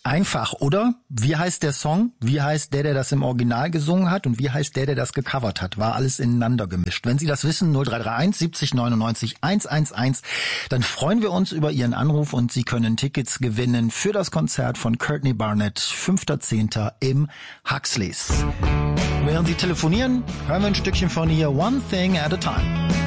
Einfach, oder? Wie heißt der Song? Wie heißt der das im Original gesungen hat? Und wie heißt der das gecovert hat? War alles ineinander gemischt. Wenn Sie das wissen, 0331 70 99 111, dann freuen wir uns über Ihren Anruf und Sie können Tickets gewinnen für das Konzert von Courtney Barnett, 5.10. im Huxleys. Während Sie telefonieren, hören wir ein Stückchen von ihr, One Thing at a Time.